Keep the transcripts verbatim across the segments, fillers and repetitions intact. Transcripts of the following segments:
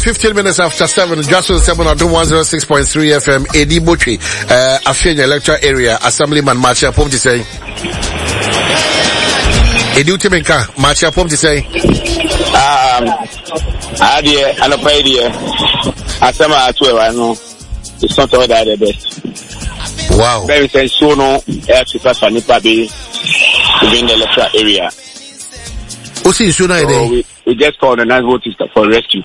fifteen minutes after seven, just on seven at one oh six point three F M, Eddie Botry, uh, Afenya electoral area, Assemblyman Marcia Pom to say. Eddie Utimenka, Marcia Pom to say. Um, idea, and a idea. Asama at where I know. It's not all that the best. Wow. Very sensational, air to pass on Nipa Bay within the electoral area. What's in Suna? So we, we just called the night voters for rescue.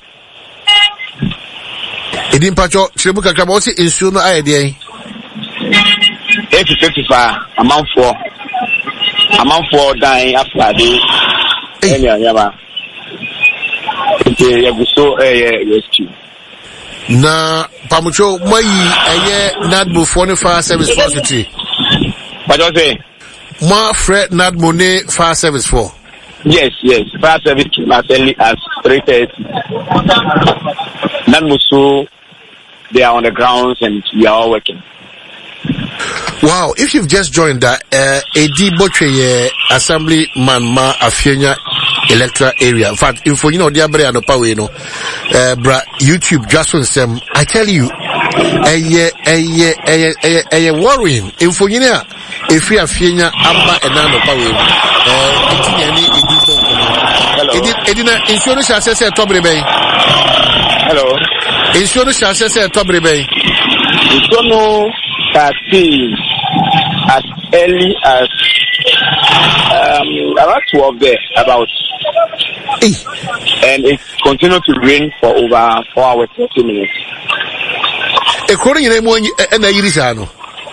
It didn't patch up. Shibuka Kabosi in Suna idea. eighty fifty-five, amount for, amount for dying after the any other. Okay, you so rescue. Na Pamucho, my aye, Nadbo foreign fire service forty. What do you say? Ma Fred Nadmone fire service for. Yes, yes. Fire service as early as three thirty. Nadmusu, they are on the grounds and we are all working. Wow, if you've just joined that, uh, Eddie Botry, uh, Assemblyman Ma Afenya electoral area. In fact, info, you know, the Abre and the Power, you know, uh, bra, YouTube, just on some, I tell you, a year, a year, a year, worrying. Info, you know, if we are Afenya, Amba, and Nano Power, uh, it's any, Eddie, Eddie, insurance shall say a top rebate. Hello. Insurance shall say a top rebate. Insurance thirteen as early as um, about twelve there, about. Hey. And it continued to rain for over four hours, thirty minutes. According to them, and I use it.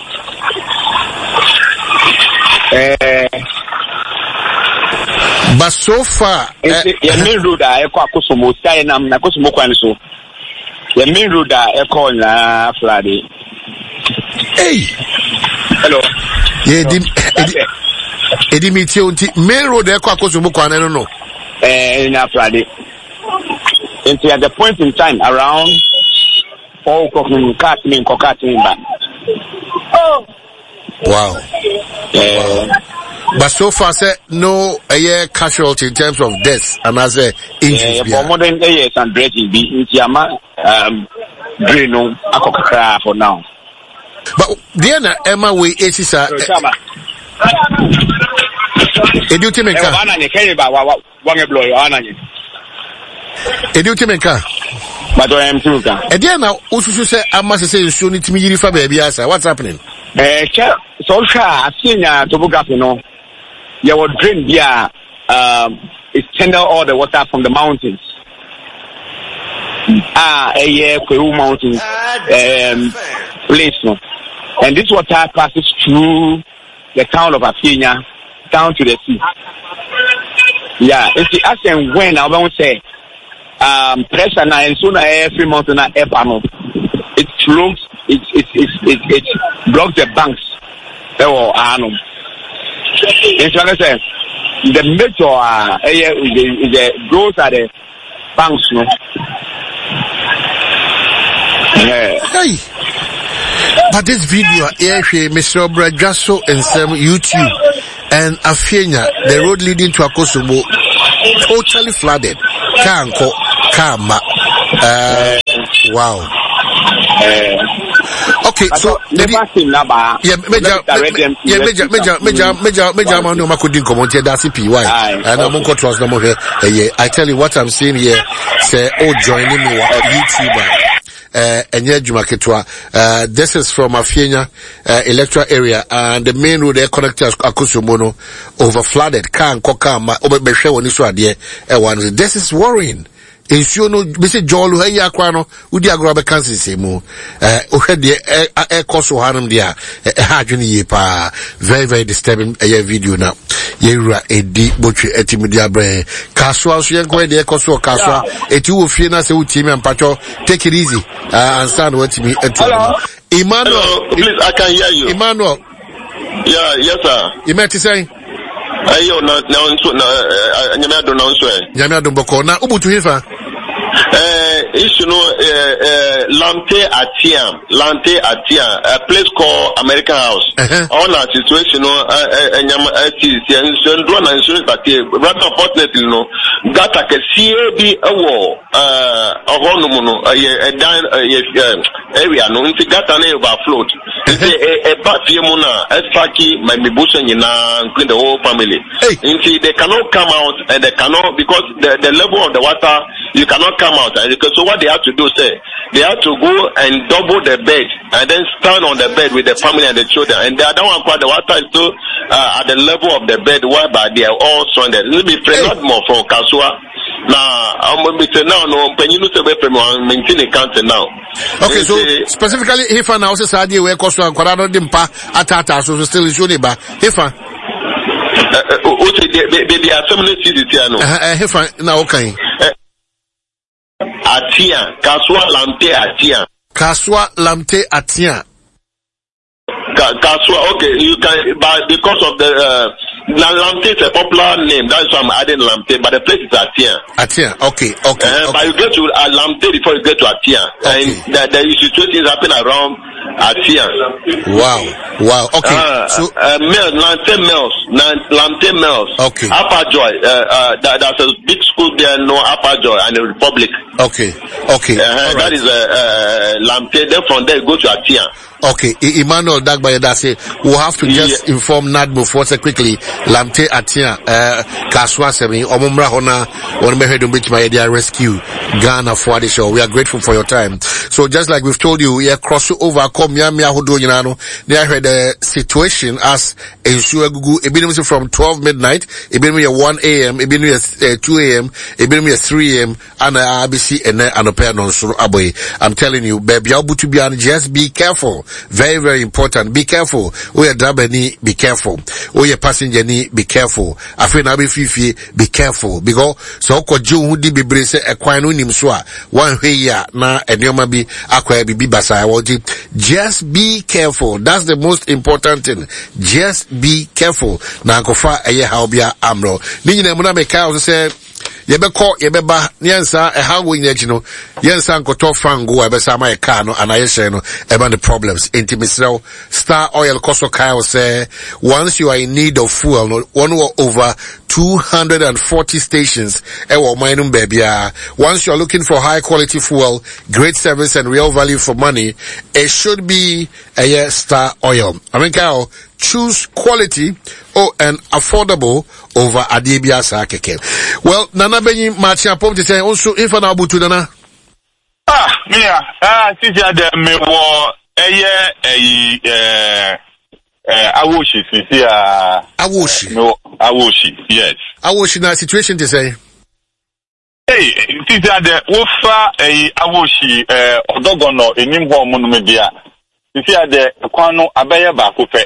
But so far, the main road I echo Kosomo, Sayanam, Nakosomo Kwanso. The main road I echo na Friday. Hey. Hello. Yeah, Eddie Mitchell, main road echo Kosomo Kwan, no. Eh, na Friday. And at the point in time around four o'clock in Katmin, Kokatmin back. Oh. Wow. Uh, wow. But so far, say no a year casualty in terms of deaths and as a injuries. Yeah, for more than a year and breaking be in Tiama, um, Greno, Akokra for now. But Diana Emma, we is a duty maker. A duty maker. But I am too. And Diana also say, I must say, soon it's me for baby. What's happening? Eh, so I've seen a topography, you know. You will drain there, um, it's tender all the water from the mountains. Ah, a year, Kwehu Mountains, um, place, no. And this water passes through the town of Afenya down to the sea. Yeah, it's the as and when I won't say, um, pressure now and soon every mountain air panel. It flows, it, it, it, it, it blocks the banks. Oh, I know. It's what I say. The major, uh, is the, those are the banks, no? Yeah. Hey. But this video, here, Mister Brajaso and some YouTube and Afenya, the road leading to Akosomo, totally flooded. Kanko, Kama. Uh, wow. Uh, okay, so maybe yeah, major, yeah, major, major, major, major, major amount of Makudin community that's P Y. And I'm going to trust them over here. I tell you what I'm seeing here. Say, oh, joining me on YouTuber. Uh, Enye Jumaketwa. Uh, this is from Afenya, uh, electoral area, and the main road there connected to Akusumono over flooded. Kan koka ma obe beshe woni so ade e wan. This is worrying. Ensure no be say jolu he yakwa no udi agro be cancer semu. Eh ohwe de e koso hanum dia e ha adwene ye pa. Very very disturbing eh video na. Yewura Eddie Botry etimidi abre. Kaswa so yenko de koso kaswa eti wo fie na se utimi ampacho. Take it easy. Uh, and stand what me Hello. Emmanuel. Hello, please I can hear you. Emmanuel. Yeah, yes sir. You meant to say? Ayo na na na nyame adon na nso e. Nyame adon boko na ubutu hifa. Eh is, you know, uh, uh, Lante Atiam, Lante Atiam, a place called American House. Uh-huh. On a situation, you know, and rather unfortunately, you know, that I can see a war, uh, a hormono, a dine area, no, it's got an overfloat. A bad Yamuna, a Saki, my Bibusan, including the whole family. Hey. They cannot come out and they cannot, because the, the level of the water, you cannot come out. So what they have to do, say, they have to go and double the bed and then stand on the bed with the family and the children. And the other one part, the water is still uh, at the level of the bed, whereby they are all stranded. It will be a lot more from Kasua. Now, I'm going to say now, no, when you look at the maintain a counter now. Okay, so specifically, if I now say, Sadi, where Kasua and Corado Dimpa, Atata, so still is Uniba. If I They are similar to the If I now, okay. Atia, Kaswa Lamte Atia. Kaswa Lamte Atia. Kaswa, okay, you can, but because of the, uh, Lamte is a popular name, that's why I'm adding Lamte, but the place is Atia. Atia, okay, okay. Uh, okay. But you get to uh, Lamte before you get to Atia. Okay. And the, the situations happen around Atia. Wow, wow, okay. Uh, so, uh, Mills, Lamte Mills, Lamte Mills. Okay. Upper Joy, uh, uh, that, that's a big school there, no Upper Joy and the Republic. Okay, okay. Uh, that right. is, uh, uh, Lamte, then from there go to Atia. Okay, Emmanuel Dagbaye that say we'll have to just yeah. inform Nadmo for say quickly. Lamte Atia, uh, Kaswa Semi, Omumra Hona, Onmehedum Beach my idea rescue Ghana for the show. We are grateful for your time. So just like we've told you, yeah, cross over, come ya mia hudo yinano. They heard the situation as ensure gugu. It been from twelve midnight. It been me one a.m. It been me two a.m. It been me three a.m. And I B C and then anope non suru aboy. I'm telling you, baby, I'll to be on. Just be careful. Very, very important. Be careful. Oh, your driver ni, be careful. Oh, your passenger ni, be careful. Afre na be fifi, be careful. Because, so, ko ju hudi bi brese, e kwa inu nimswa, one way ya, na, enyoma bi, akwa bi bi basa, wadi. Just be careful. That's the most important thing. Just be careful. Na, kofa, eye haobia amro. Ninyi ne muna meka, ose se, yebeko yebeba nyensa e hawo nyagino yensa nkoto fango ebesa ma e car no anayeshe no eba the problems intimisrel Star Oil Koso Kyle say once you are in need of fuel no one or over two hundred forty stations e wo minum baby once you are looking for high quality fuel, great service and real value for money, it should be a Star Oil. I mean Kyle, choose quality oh and affordable over Adibia Sakeke. Well, Nana Benny Marchia Pom to say also if an abutu Nana. Ah, Mia, ah, Tizia de me war a year a uh Awoshi, Tizia Awoshi. No, Awoshi, yes. Awoshi na situation to say. Hey, Tizia de Wofa a Awoshi, uh, Odogono, a Nimbo Monumedia. Tizia de Kwano Abaya Bakupe.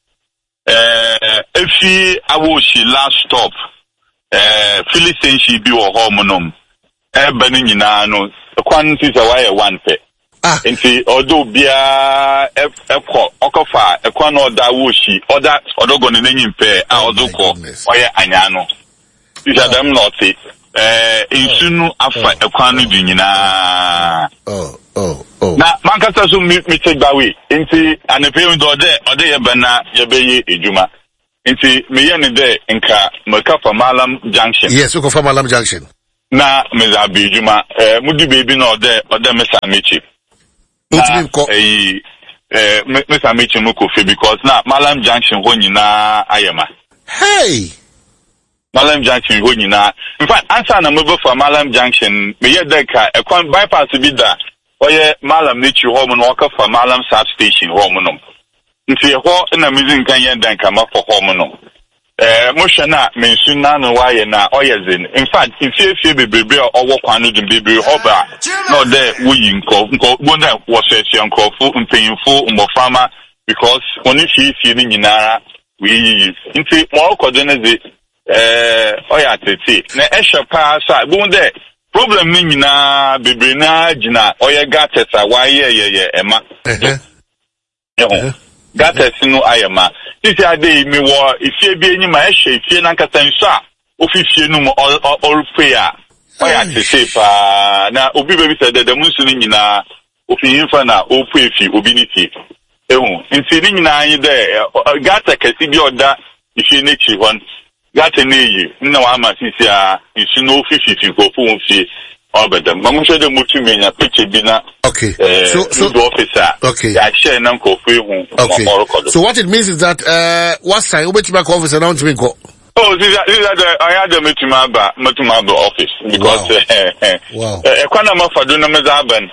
Uh, if he Awoshi last stop, uh, Philistine she be or hormonum, eh, Beninina, no, the quantity is a wire one pay. Ah, and see, although Bia, Eko, Okofa, Equano, Dawoshi, or that, or Dogon in any pair, our Doko, or Anyano. These are them not it. Uh, in Sunu Afa, Equano Dinina. Oh, oh, oh. Now, Mancasa so me take that way. Into an appearance or there, or there, Bana, Yabe, Ejuma. Into me and there, Inka, Makafa Malam Junction. Yes, Ukofa Malam Junction. Na, Mezabi, Juma, uh, Mudi baby, no, there, or there, Mesa Michi. Na, eh, eh, Mesa Michi Mukofi, because now, Malam Junction, when you na, Ayama. Hey! Malam Junction, when you na. In fact, answer na move for Malam Junction, me yet deka, a quan bypass to be that. Oye Malam Nichi Hormon Walker for Malam substation Hormonum. If you walk in a music can then come up for Hormonum. Eh, Moshana, Mensuna, no why na Oyazin. In fact, if you be baby or walk on the baby hobber, not there, we in call, one that was a young call full and paying full more farmer because when you see feeling in Nara, we use into more coordinated, eh, Oyate. Na Esha pass, I won't there. Problem ni na bebrena jina oye gates a wa ye ye ye ema eh eh gates no ayema this ade me wo ifie bi enyima ehwe ifie na nkasa nso a ofifie no mo all pay a Oh yeah, to say pa na obi baby said that the musu ni nyina ofi himfa na opu efi obi ni tie. Ehu, nti ni nyina yi there gata kesi bi oda ifi ne chi hon. Gata ne yi na wa ma sisi a isu no fifty ko fu nfi obedem. Ma mo hwe de mutu menya picture bi na. Okay. Uh, so so the officer. Okay. Yeah, share na ko fu hu. Okay. So what it means is that uh what sign obetima officer na ntumi ko. Oh, this is that I had the Mutumaba, Mutumaba office because wow. A Kwanama Faduna Mazaban,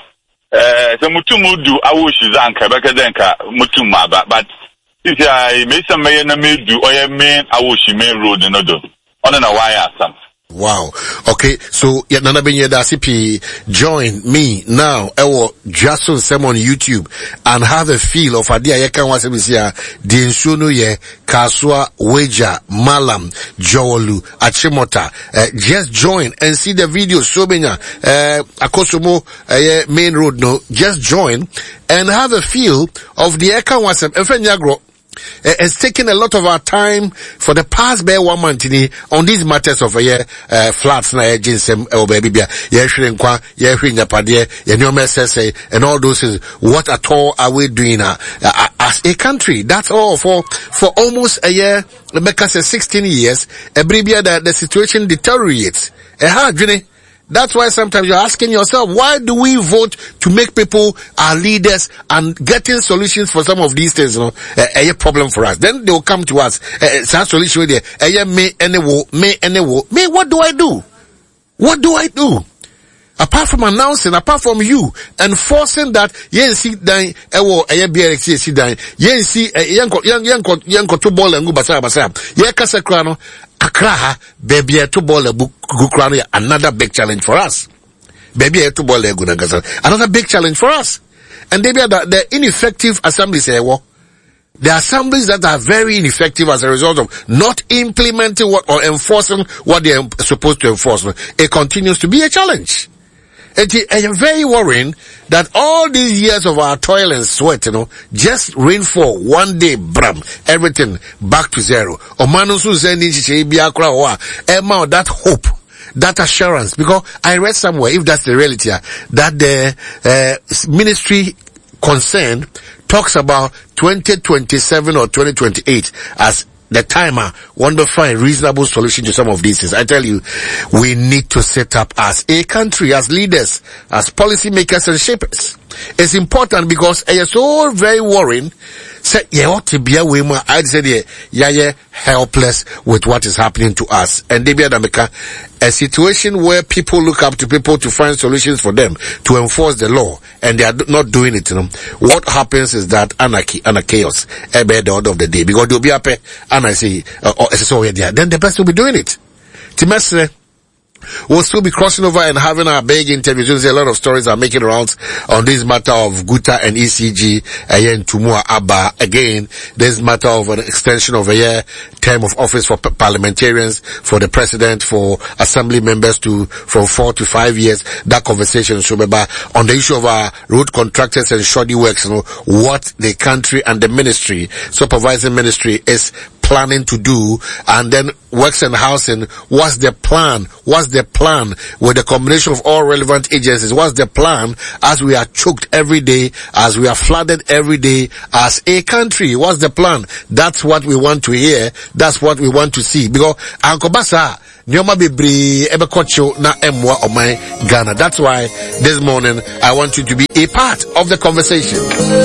the Mutumudu, I wish is Anka, Bakadenka, Mutumaba, but if I made some mayor made do, or I mean, I wish you main road and other on an wire some. Wow. Okay, so yet nana benye da C P join me now. Ewo Jason Sam on YouTube and have a feel of idea ye kan wase bisia di nsuno ye Kaswa Weja Malam Jowolu Achimota. Uh, just join and see the video so benya uh akosomo uh, main road no. Just join and have a feel of the ekan wase efenyagro. Uh, it's taken a lot of our time for the past bare one month on these matters of a uh, year, uh, flats na jinsem or baby bia ye shrinkwa ye hwinyapade ye nyoma sese and all those things. What at all are we doing uh, uh, as a country? That's all for for almost a year, because uh, sixteen years every year the, the situation deteriorates. Uh, how, Jenny? That's why sometimes you're asking yourself, why do we vote to make people our leaders and getting solutions for some of these things, you know, a, a problem for us. Then they will come to us, it's a solution there, a me any wo, me any wo. Me, what do I do? What do I do? Apart from announcing, apart from you enforcing that, yen see dan, ewo, a B R X see dan, yen see, yanko, yanko, yanko to ball and go basa basa, ye kasa krano, Accra, baby, to ball a book, another big challenge for us. Baby, to ball a good another big challenge for us. And they be the, the ineffective assemblies, eh, well, the assemblies that are very ineffective as a result of not implementing what or enforcing what they are supposed to enforce. It continues to be a challenge. It is very worrying that all these years of our toil and sweat, you know, just rainfall one day, bram, everything back to zero. Omanusu sending Emma, that hope, that assurance, because I read somewhere, if that's the reality, that the uh, ministry concerned talks about twenty twenty-seven or twenty twenty-eight as the timer want to find reasonable solution to some of these things. I tell you, we need to set up as a country, as leaders, as policymakers and shapers. It's important because it's so very worrying. Say, yeah, ought to be a woman. I'd say, yeah, yeah, yeah, helpless with what is happening to us. And they be a situation where people look up to people to find solutions for them, to enforce the law, and they are not doing it. You know, what happens is that anarchy, and chaos, at the end of the day, because they'll be up, and I say, uh, oh, so yeah, then the best will be doing it. Timesre, we'll still be crossing over and having our big interviews. You'll see a lot of stories are making rounds on this matter of Guta and E C G, again, Tumua Abba. Again, this matter of an extension of a year term of office for parliamentarians, for the president, for assembly members to, from four to five years. That conversation, so on the issue of our road contractors and shoddy works, you know, what the country and the ministry, supervising ministry is planning to do, and then works and housing, what's the plan? What's the plan with the combination of all relevant agencies? What's the plan as we are choked every day, as we are flooded every day as a country? What's the plan? That's what we want to hear. That's what we want to see. Because Uncle Basa, Nyoma Bibri Ebekocho na Emwa Omai Ghana. That's why this morning I want you to be a part of the conversation.